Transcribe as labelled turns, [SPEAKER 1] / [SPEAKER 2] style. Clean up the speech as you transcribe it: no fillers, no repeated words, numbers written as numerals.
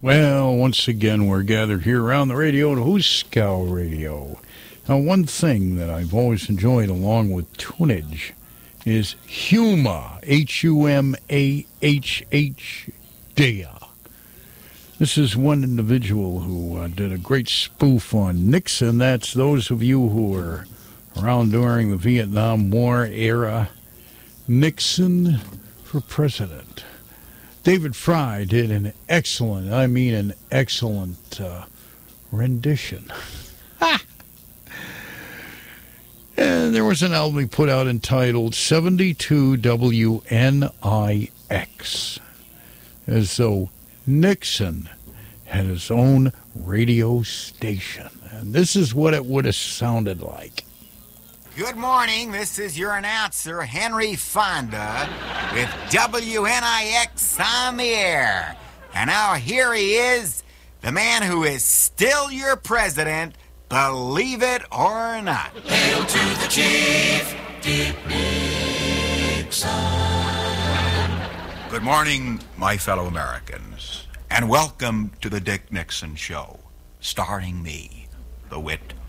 [SPEAKER 1] Well, once again, we're gathered here around the radio to Huskow Radio. Now, one thing that I've always enjoyed along with tunage is Huma, H-U-M-A-H-H-D. This is one individual who did a great spoof on Nixon. That's those of you who were around during the Vietnam War era. Nixon for president. David Fry did an excellent rendition. And there was an album he put out entitled 72 WNIX, as though Nixon had his own radio station. And this is what it would have sounded like.
[SPEAKER 2] Good morning, this is your announcer, Henry Fonda, with WNIX on the air. And now here he is, the man who is still your president, believe it or not.
[SPEAKER 3] Hail to the chief, Dick Nixon.
[SPEAKER 2] Good morning, my fellow Americans, and welcome to the Dick Nixon Show, starring me, the wit